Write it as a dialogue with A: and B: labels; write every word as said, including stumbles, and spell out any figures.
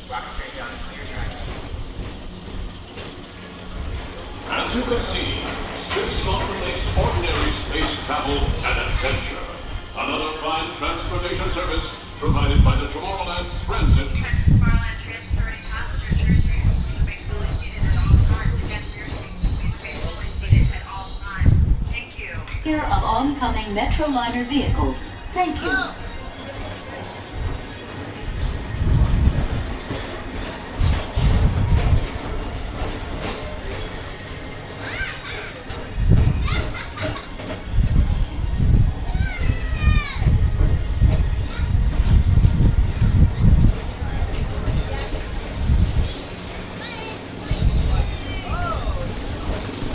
A: As you can see, Space Mountain makes ordinary space travel an adventure. Another prime transportation service provided by the Tomorrowland Transit.
B: Tomorrowland transferring passengers here soon. Please remain fully seated at all times. Again, here soon. Please remain fully seated at all times. Thank you.
C: Here of oncoming Metroliner vehicles. Thank you.